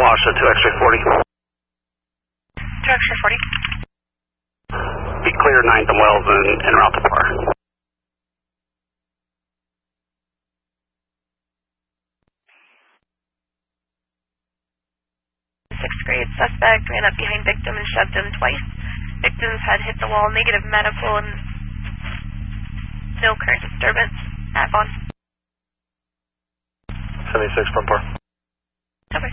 Washa, 2 X-ray 40. 2 X-ray 40. Be clear 9th and Wells and route to par. 6th grade suspect ran up behind victim and shoved him twice. Victim's head hit the wall, negative medical, and no current disturbance. At on. 76 from par. Okay.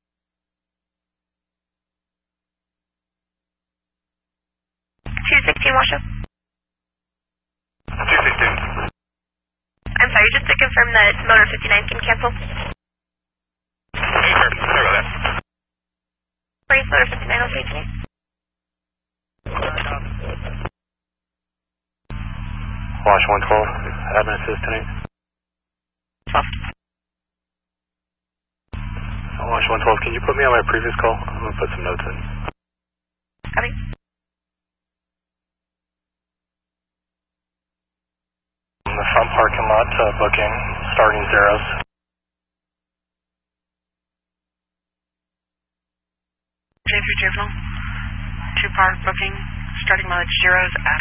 216 Washoe. 216. I'm sorry, just to confirm that motor 59 can cancel. Sorry about that. Race motor 59 okay tonight? Wash 112, admin assist tonight. 12. Wash 112, can you put me on my previous call? I'm going to put some notes in. Copy. In the front parking lot, booking, starting zeros. J3 Juvenile, 2 par booking, starting mileage zeros at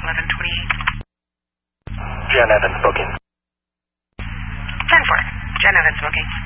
11:28. Jen Evans booking. 10-4, Jen Evans booking.